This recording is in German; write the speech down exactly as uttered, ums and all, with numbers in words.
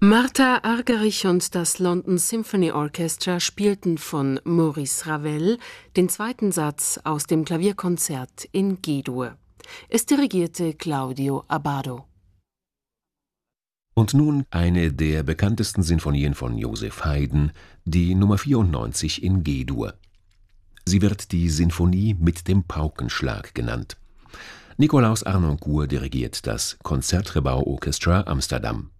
Martha Argerich und das London Symphony Orchestra spielten von Maurice Ravel den zweiten Satz aus dem Klavierkonzert in G-Dur. Es dirigierte Claudio Abbado. Und nun eine der bekanntesten Sinfonien von Joseph Haydn, die Nummer vierundneunzig in G-Dur. Sie wird die Sinfonie mit dem Paukenschlag genannt. Nikolaus Harnoncourt dirigiert das Concertgebouw Orchestra Amsterdam.